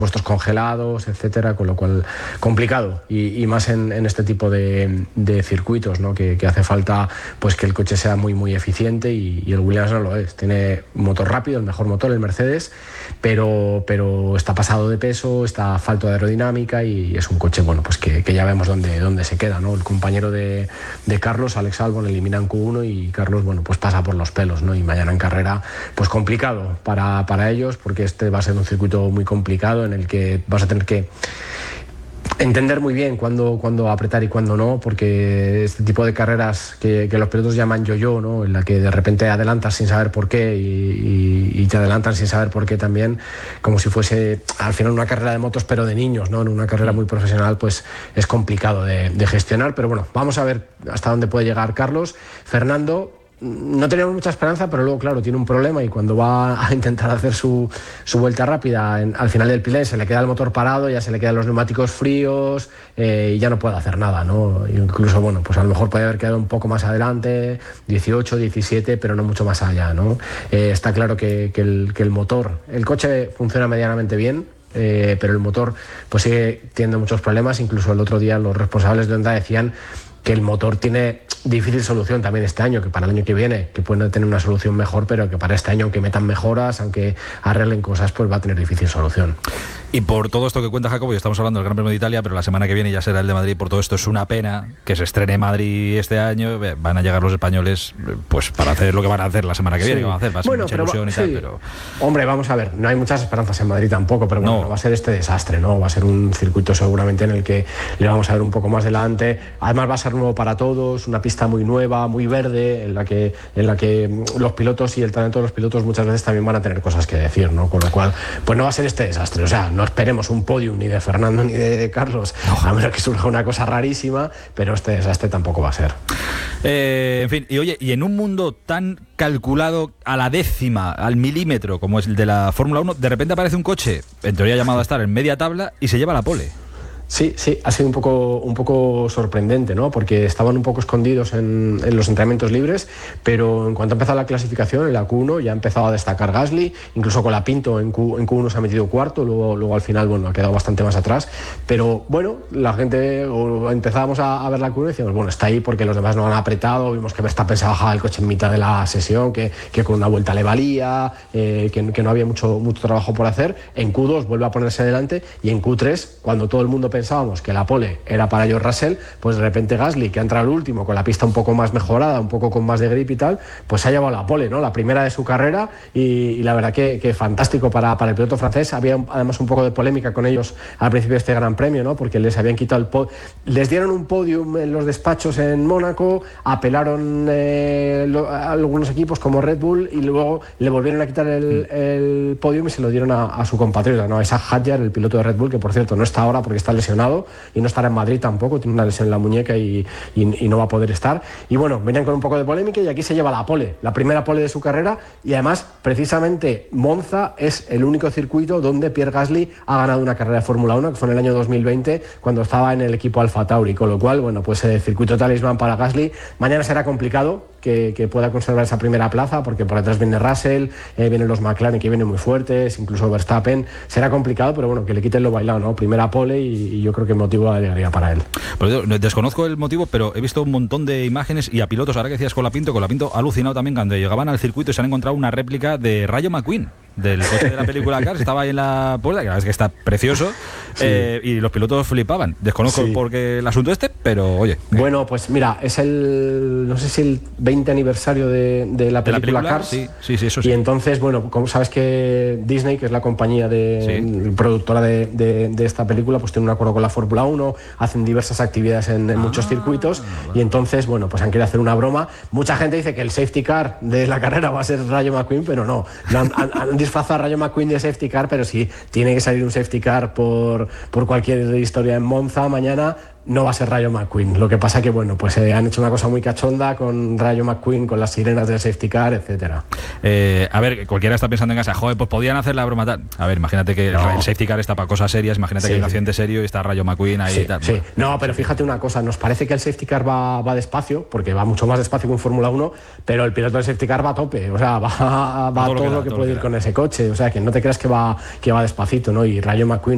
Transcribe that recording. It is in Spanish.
puestos congelados, etcétera, con lo cual complicado y más en este tipo de circuitos, ¿no? Que hace falta pues que el coche sea muy muy eficiente y el Williams no lo es. Tiene un motor rápido, el mejor motor, el Mercedes, pero está pasado de peso, está falto de aerodinámica y es un coche bueno pues que ya vemos dónde se queda, ¿no? El compañero de Carlos, Alex Albon, elimina en Q1 y Carlos bueno pues pasa por los pelos, ¿no? Y mañana en carrera pues complicado para ellos, porque este va a ser un circuito muy complicado en el que vas a tener que entender muy bien cuándo apretar y cuándo no, porque este tipo de carreras que los pilotos llaman yo-yo, ¿no? En la que de repente adelantas sin saber por qué y te adelantan sin saber por qué también, como si fuese al final una carrera de motos pero de niños, ¿no? En una carrera muy profesional pues es complicado de gestionar, pero bueno, vamos a ver hasta dónde puede llegar Carlos. Fernando, no teníamos mucha esperanza, pero luego, claro, tiene un problema y cuando va a intentar hacer su vuelta rápida al final del pilón se le queda el motor parado, ya se le quedan los neumáticos fríos y ya no puede hacer nada, ¿no? Incluso, bueno, pues a lo mejor puede haber quedado un poco más adelante, 18, 17, pero no mucho más allá, ¿no? Está claro que el motor, el coche funciona medianamente bien, pero el motor pues sigue teniendo muchos problemas. Incluso el otro día los responsables de Honda decían que el motor tiene difícil solución también este año, que para el año que viene que pueden tener una solución mejor, pero que para este año, aunque metan mejoras, aunque arreglen cosas, pues va a tener difícil solución. Y por todo esto que cuenta Jacobo, ya estamos hablando del Gran Premio de Italia, pero la semana que viene ya será el de Madrid. Por todo esto es una pena que se estrene Madrid este año. Van a llegar los españoles pues para hacer lo que van a hacer la semana que viene. Sí. Que van a hacer, va a ser mucha ilusión y tal, pero... Hombre, vamos a ver, no hay muchas esperanzas en Madrid tampoco, pero bueno, no va a ser este desastre, ¿no? Va a ser un circuito seguramente en el que le vamos a ver un poco más delante. Además va a ser nuevo para todos, una pista muy nueva, muy verde, en la que los pilotos y el talento de los pilotos muchas veces también van a tener cosas que decir, ¿no? Con lo cual, pues no va a ser este desastre. O sea, no esperemos un podium ni de Fernando ni de Carlos, a menos que surja una cosa rarísima, pero este desastre tampoco va a ser. En fin, y oye, y en un mundo tan calculado a la décima, al milímetro, como es el de la Fórmula 1, de repente aparece un coche, en teoría llamado a estar en media tabla, y se lleva la pole. Sí, ha sido un poco sorprendente, ¿no? Porque estaban un poco escondidos en los entrenamientos libres, pero en cuanto ha empezado la clasificación, en la Q1 ya ha empezado a destacar Gasly, incluso con la Pinto en Q1 se ha metido cuarto, luego al final, bueno, ha quedado bastante más atrás, pero bueno, la gente, empezábamos a ver la Q1 y decíamos, bueno, está ahí porque los demás no han apretado, vimos que Verstappen se bajaba el coche en mitad de la sesión, que con una vuelta le valía, que no había mucho trabajo por hacer. En Q2 vuelve a ponerse delante y en Q3, cuando todo el mundo pensábamos que la pole era para George Russell, pues de repente Gasly, que ha entrado al último con la pista un poco más mejorada, un poco con más de grip y tal, pues se ha llevado la pole, ¿no? La primera de su carrera y la verdad que fantástico para el piloto francés. Había además un poco de polémica con ellos al principio de este Gran Premio, ¿no? Porque les habían quitado les dieron un podium en los despachos en Mónaco, apelaron a algunos equipos como Red Bull y luego le volvieron a quitar el podium y se lo dieron a su compatriota, ¿no? A Isaac Hadjar, el piloto de Red Bull, que por cierto no está ahora porque está lesionado y no estará en Madrid tampoco, tiene una lesión en la muñeca y no va a poder estar. Y bueno, venían con un poco de polémica y aquí se lleva la pole, la primera pole de su carrera, y además precisamente Monza es el único circuito donde Pierre Gasly ha ganado una carrera de Fórmula 1, que fue en el año 2020 cuando estaba en el equipo Alfa Tauri, con lo cual, bueno, pues el circuito talismán para Gasly. Mañana será complicado que pueda conservar esa primera plaza, porque por detrás viene Russell, vienen los McLaren que vienen muy fuertes, incluso Verstappen. Será complicado, pero bueno, que le quiten lo bailado, ¿no? Primera pole y yo creo que el motivo llegaría para él. Pues yo desconozco el motivo, pero he visto un montón de imágenes y a pilotos, ahora que decías con la Pinto ha alucinado también cuando llegaban al circuito y se han encontrado una réplica de Rayo McQueen, del coche de la película Cars. Estaba ahí en la puerta, que la verdad es que está precioso, sí. Y los pilotos flipaban. Desconozco por qué el asunto pero oye. Bueno, pues mira, es no sé si el 20 aniversario de la película Cars. Sí, eso sí. Y entonces, bueno, como sabes que Disney, que es la compañía productora de esta película, pues tiene un acuerdo con la Fórmula 1, hacen diversas actividades en muchos circuitos, y entonces, bueno, pues han querido hacer una broma. Mucha gente dice que el safety car de la carrera va a ser Rayo McQueen, pero no. Han disfrazado a Rayo McQueen de safety car, pero sí, tiene que salir un safety car por cualquier historia en Monza mañana. No va a ser Rayo McQueen. Lo que pasa que, bueno, pues han hecho una cosa muy cachonda con Rayo McQueen, con las sirenas del safety car, etcétera. A ver, cualquiera está pensando en casa, joder, pues podían hacer la broma tal. A ver, imagínate que el safety car está para cosas serias, imagínate que hay un accidente serio y está Rayo McQueen ahí y tal. Sí, no, pero fíjate una cosa, nos parece que el safety car va despacio, porque va mucho más despacio que un Fórmula 1, pero el piloto del safety car va a tope, o sea, va todo lo que puede ir con ese coche, o sea, que no te creas que va despacito, ¿no? Y Rayo McQueen